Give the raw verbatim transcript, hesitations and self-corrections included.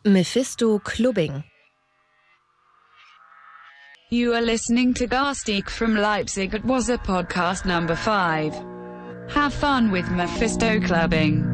Mephisto Clubbing. You are listening to Garstig from Leipzig. It was a podcast number five. Have fun with Mephisto Clubbing.